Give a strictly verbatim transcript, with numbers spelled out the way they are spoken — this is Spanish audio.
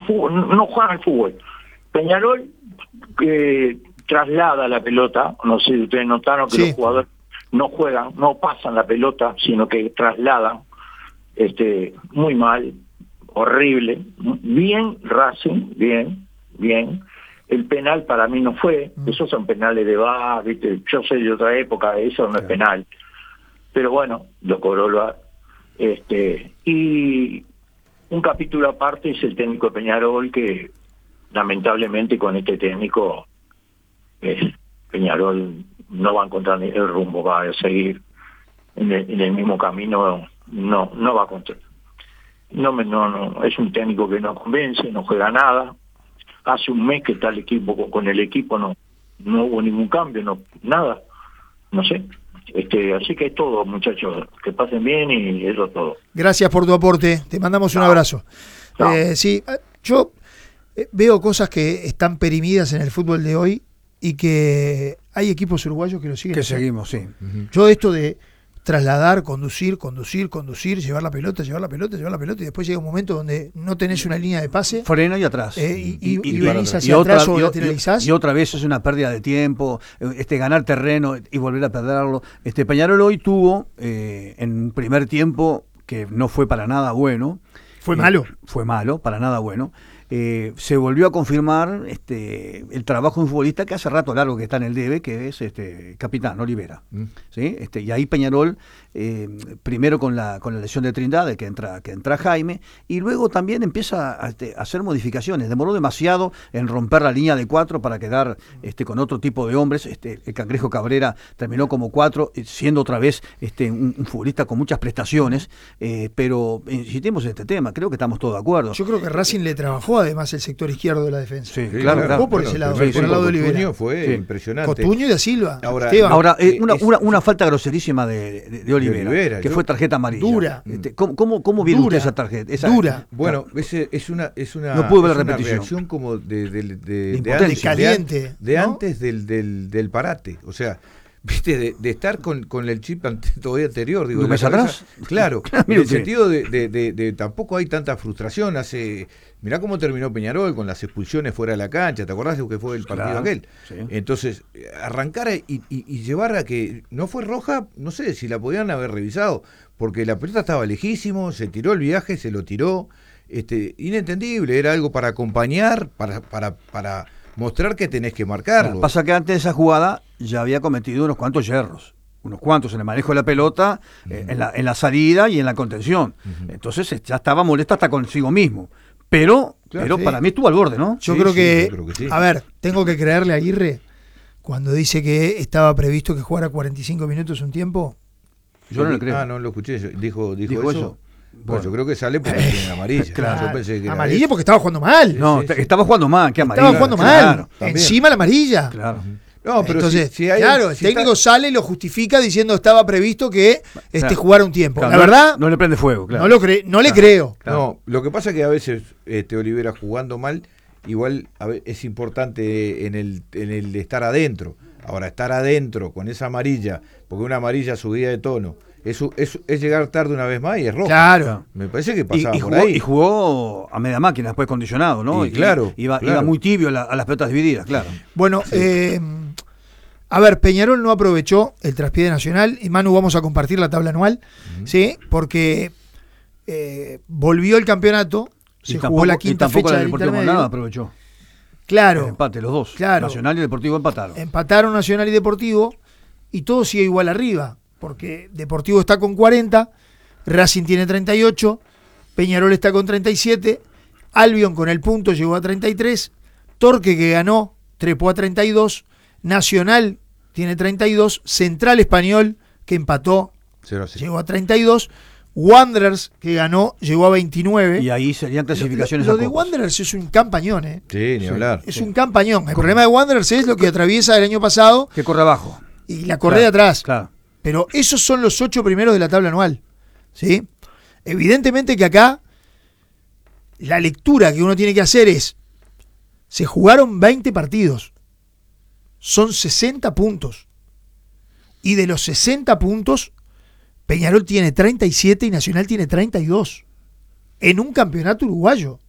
fútbol, no juegan al fútbol. Peñarol eh, traslada la pelota, no sé si ustedes notaron que sí. Los jugadores no juegan, no pasan la pelota, sino que trasladan, este, muy mal, horrible, bien Racing, bien, bien. El penal para mí no fue, mm. esos son penales de V A R, ¿viste? Yo soy de otra época, eso no es penal. Pero bueno, lo cobró el V A R. Este, y un capítulo aparte es el técnico de Peñarol, que lamentablemente con este técnico eh, Peñarol no va a encontrar el rumbo, va a seguir en el, en el mismo camino, no no va a encontrar. No, me, no, no, es un técnico que no convence, no juega nada. Hace un mes que está el equipo, con el equipo no no hubo ningún cambio, no nada, no sé. Este, así que es todo, muchachos, que pasen bien y eso es todo. Gracias por tu aporte, te mandamos un no. abrazo. No. Eh, sí, yo veo cosas que están perimidas en el fútbol de hoy y que hay equipos uruguayos que lo siguen. Que haciendo. seguimos, sí. Uh-huh. Yo esto de trasladar, conducir, conducir, conducir, llevar la pelota, llevar la pelota, llevar la pelota y después llega un momento donde no tenés una línea de pase. Freno y atrás. Eh, y, y, y, y venís hacia y otra, atrás o y, lateralizás. Y, y otra vez es una pérdida de tiempo, este ganar terreno y volver a perderlo. Este Peñarol hoy tuvo eh, en un primer tiempo que no fue para nada bueno. ¿Fue eh, malo? Fue malo, para nada bueno. Eh, se volvió a confirmar este, el trabajo de un futbolista que hace rato largo que está en el D B, que es este Capitán Olivera. Mm. ¿Sí? Este, y ahí Peñarol, eh, primero con la con la lesión de Trindade, que entra, que entra Jaime, y luego también empieza a, este, a hacer modificaciones. Demoró demasiado en romper la línea de cuatro para quedar este, con otro tipo de hombres. Este, el Cangrejo Cabrera terminó como cuatro, siendo otra vez este, un, un futbolista con muchas prestaciones, eh, pero insistimos en este tema, creo que estamos todos de acuerdo. Yo creo que Racing le trabajó además el sector izquierdo de la defensa. Sí, sí claro, claro. por claro, ese lado, sí, por el lado de Olivera. Fue sí. impresionante. Cotuño y Da Silva. Ahora, ahora eh, una, es, una, una falta groserísima de, de, de Olivera, de Olivera que yo, fue tarjeta amarilla. Dura. Este, ¿Cómo, cómo, cómo vieron usted esa tarjeta? Esa, dura. Bueno, ese, es una es una, no pude ver es la una repetición. reacción como de, de, de, de, de antes, caliente, de, de ¿no? antes del, del, del parate. O sea, viste, de, de estar con, con el chip todavía anterior. Digo, ¿Un mes atrás? Claro, en el sentido de, de, de, de tampoco hay tanta frustración. Hace Mirá cómo terminó Peñarol con las expulsiones fuera de la cancha. ¿Te acordás de lo que fue el partido claro, aquel? Sí. Entonces, arrancar y, y, y llevar a que no fue roja, no sé si la podían haber revisado, porque la pelota estaba lejísimo, se tiró el viaje, se lo tiró. Este, inentendible, era algo para acompañar, para, para, para mostrar que tenés que marcarlo. Claro, pasa que antes de esa jugada ya había cometido unos cuantos yerros. Unos cuantos en el manejo de la pelota, uh-huh. eh, en, la, en la salida y en la contención. Uh-huh. Entonces ya estaba molesto hasta consigo mismo. Pero, claro, pero sí. Para mí estuvo al borde, ¿no? Yo, sí, creo, sí, que, yo creo que sí. A ver, tengo que creerle a Aguirre cuando dice que estaba previsto que jugara cuarenta y cinco minutos un tiempo. Yo no lo creo. Ah, no lo escuché. Dijo, dijo, ¿Dijo eso. eso. Bueno, bueno, yo creo que sale porque tiene amarilla. Claro. Yo pensé que amarilla porque estaba jugando mal. No, sí, sí. estaba jugando mal. ¿Qué amarilla? Estaba jugando claro, mal. Encima la amarilla. Claro. No, pero entonces, si, si hay, claro, el si técnico está... sale y lo justifica diciendo estaba previsto que este claro. jugara un tiempo. Claro, la no, verdad, no le prende fuego, claro. No lo cre no le claro, creo. Claro. No, lo que pasa es que a veces este Olivera jugando mal, igual a ver, es importante en el en el estar adentro. Ahora estar adentro con esa amarilla, porque una amarilla subida de tono. Es, es, es llegar tarde una vez más y es rojo. Claro. Me parece que pasaba y, y por jugó, ahí. Y jugó a media máquina, después condicionado, ¿no? Y, y claro, iba, claro. iba muy tibio a, la, a las pelotas divididas, claro. Bueno, sí. eh, a ver, Peñarol no aprovechó el traspié de Nacional. Y Manu, vamos a compartir la tabla anual, uh-huh. ¿sí? Porque eh, volvió el campeonato, se y jugó tampoco, la quinta y tampoco fecha la del Deportivo intermedio. Maldonado aprovechó. Claro. El empate, los dos. Claro. Nacional y Deportivo empataron. Empataron Nacional y Deportivo y todo sigue igual arriba. Porque Deportivo está con cuarenta, Racing tiene treinta y ocho, Peñarol está con treinta y siete, Albion con el punto llegó a treinta y tres, Torque que ganó trepó a treinta y dos, Nacional tiene treinta y dos, Central Español que empató cero a cero. Llegó a treinta y dos, Wanderers que ganó llegó a veintinueve. Y ahí serían clasificaciones Lo, lo, a lo de copos. Wanderers es un campañón, ¿eh? Sí, ni hablar. Es sí. un campañón. El problema de Wanderers es lo que atraviesa el año pasado. Que corre abajo. Y la corre de claro, atrás. Claro. Pero esos son los ocho primeros de la tabla anual. ¿Sí? Evidentemente que acá la lectura que uno tiene que hacer es: se jugaron veinte partidos, son sesenta puntos, y de los sesenta puntos Peñarol tiene treinta y siete y Nacional tiene treinta y dos en un campeonato uruguayo.